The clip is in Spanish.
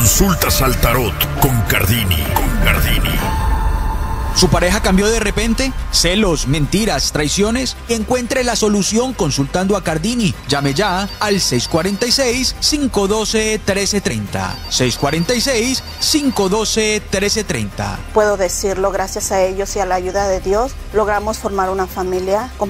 Consultas al tarot con Cardini. ¿Su pareja cambió de repente? ¿Celos, mentiras, traiciones? Encuentre la solución consultando a Cardini. Llame ya al 646-512-1330. 646-512-1330. Puedo decirlo, gracias a ellos y a la ayuda de Dios, logramos formar una familia